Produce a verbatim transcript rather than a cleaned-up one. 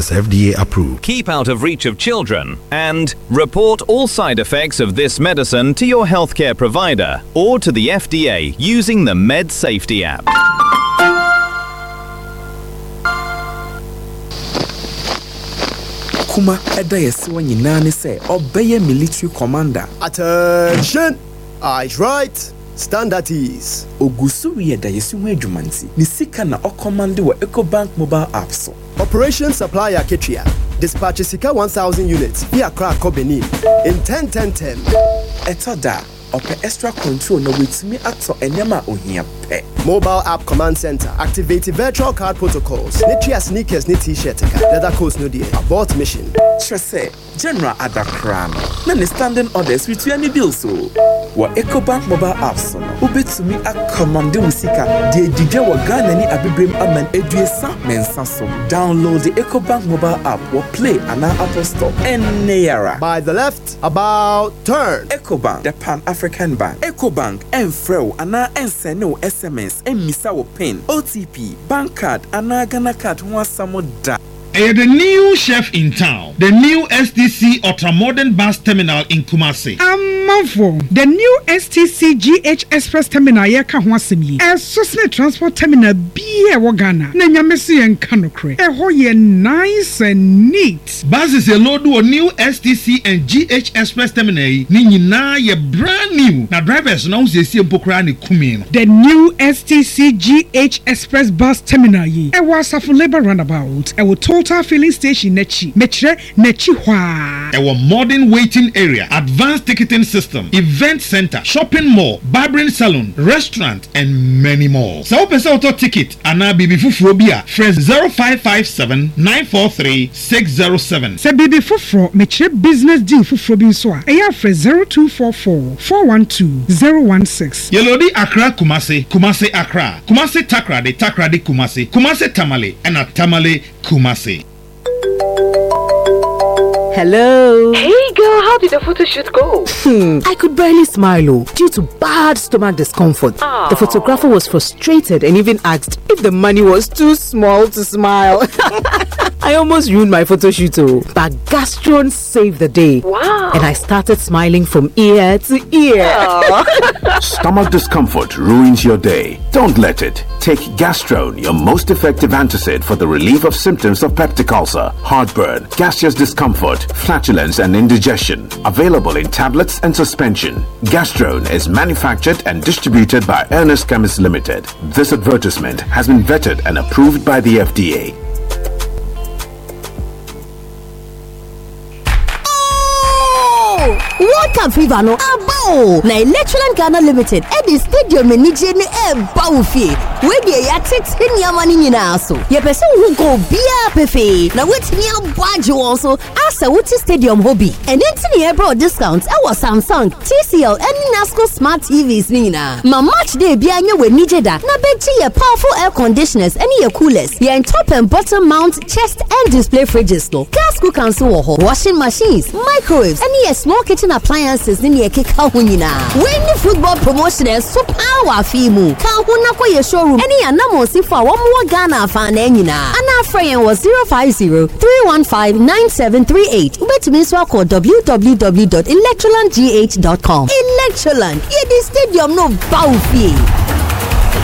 is F D A approved. Keep out of reach of children and report all side effects of this medicine to your healthcare provider or to the F D A using the MedSafety app. Kuma eda yesi wa nyina ne se obeye military commander. Attention! Eyes right. Stand at ease. Ogusu eda yesi wa adwumanti. Ni sika na o command wa EcoBank mobile app so. Operation Supplier Ketria. Dispatch Sika one thousand units via Crack Benin in ten ten ten. Etoda. Ope extra control na wetimi ato enyama ohia pe. Mobile app command center activate virtual card protocols. Nitria sneakers ni t-shirt ka. Leather coats no die. Abort mission. Trese General Adakran. Na ne standing orders with any bills so. Wa EcoBank mobile apps no. Ubetumi a command musika de didwa wa Ghana ni abibrem aman eduesa mensa so. Download the EcoBank mobile app or play an Apple Store. Eneyara. By the left, about turn. EcoBank, the Pan African Bank. EcoBank enfreo ana ensene S M S emisa wo pin O T P bank card ana Ghana card ho asamo da. Uh, the new chef in town, the new S T C Ultramodern Bus Terminal in Kumasi. Amafo, the new S T C G H Express Terminal yaka ho asemi. E Sosne Transport Terminal bi e wo Ghana. Na nyamesi en kanokre. E ho ye nice and neat. Buses a load o new S T C and G H Express Terminal ni nyina ye brand new. Na drivers na usiesie mpokra ne kumi no. The new S T C G H Express Bus Terminal yi. E wa Safo Labour Roundabout. E wo Total Filling Station nechi. Metre nechi hwa. E wo modern waiting area, advanced ticketing system, event center, shopping mall, barbering salon, restaurant, and many more. So open auto ticket ana bibi fufuro bia fresh zero five five seven nine four three six zero seven. Se bibi fufuro metre business deal fufuro bi so a e ya fresh zero two four four four one two zero one six. Yelodi Accra Kumasi, Kumasi Accra, Kumasi Takrade, Takrade Kumasi, Kumasi Tamale, and a Tamale Kumasi. Hello. Hey girl, how did the photo shoot go? Hmm, I could barely smile oh, due to bad stomach discomfort. Aww. The photographer was frustrated and even asked if the money was too small to smile. I almost ruined my photo shoot oh, but Gastron saved the day. Wow. And I started smiling from ear to ear. Stomach discomfort ruins your day. Don't let it. Take Gastrone, your most effective antacid for the relief of symptoms of peptic ulcer, heartburn, gaseous discomfort, flatulence and indigestion. Available in tablets and suspension. Gastrone is manufactured and distributed by Ernest Chemists Limited. This advertisement has been vetted and approved by the F D A. World Cup fever no abo na Electroland Ghana Limited at the stadium enije ne e bawfi we dey ya tete niama ni nyina so ye pese wo go bia pefe na wetimi abwaje won so asa wuti stadium hobby and enti ne bro discount e was Samsung, T C L and Nasco smart T Vs ni na ma match day bia nya we nije da na beji ye powerful air conditioners and ye coolers ye top and bottom mount chest and display fridges no gas cookers wo ho washing machines microwaves and ye small kitchen appliances ni ye keka ho nyina when the football promotion is so power fimu ka ho na ko ye showroom any anamo si for one more Ghana fan na nyina ana friend was zero five zero three one five nine seven three eight ubetumi so call w w w dot electroland g h dot com. Electroland ye the stadium no bawfie.